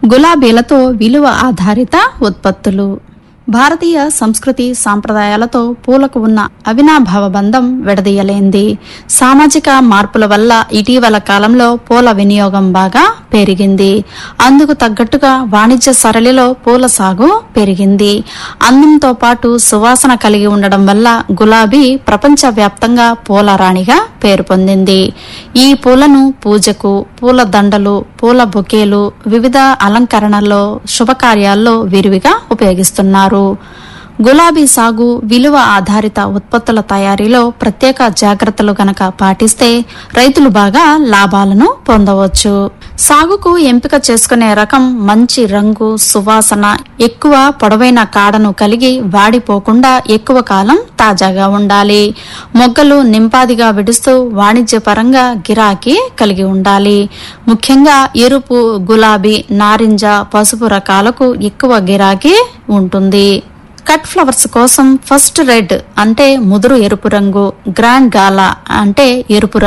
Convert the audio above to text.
గులాబీలతో విలువ ఆధారిత ఉత్పత్తులు. భారతీయ సంస్కృతి సాంప్రదాయాలతో పూలకు ఉన్న అవినాభావ బంధం విడదీయలేంది. సామాజిక మార్పుల వల్ల ఇటీవల కాలంలో పూల వినియోగం బాగా పెరిగింది. అందుకు తగ్గట్టుగా వాణిజ్య సరళిలో పూల సాగు పెరిగింది. అందంతో పాటు సువాసన కలిగి ఉండడం వల్ల గులాబీ ప్రపంచవ్యాప్తంగా పూల రాణిగా పేరు పొందింది. ఈ పూలను పూజకు, పూల దండలు, పూల బొకేలు, వివిధ అలంకరణల్లో, శుభకార్యాల్లో విరివిగా ఉపయోగిస్తున్నారు. గులాబీ సాగు, విలువ ఆధారిత ఉత్పత్తుల తయారీలో ప్రత్యేక జాగ్రత్తలు గనక పాటిస్తే రైతులు బాగా లాభాలను పొందవచ్చు. సాగుకు ఎంపిక చేసుకునే రకం మంచి రంగు, సువాసన, ఎక్కువ పొడవైన కాడను కలిగి వాడిపోకుండా ఎక్కువ కాలం తాజాగా ఉండాలి. మొగ్గలు నింపాదిగా విడుస్తూ వాణిజ్యపరంగా గిరాకీ కలిగి ఉండాలి. ముఖ్యంగా ఎరుపు, గులాబీ, నారింజ, పసుపు రకాలకు ఎక్కువ గిరాకీ ఉంటుంది. కట్ ఫ్లవర్స్ కోసం ఫస్ట్ రెడ్ అంటే ముదురు ఎరుపు రంగు, గ్రాండ్ గాలా అంటే ఎరుపు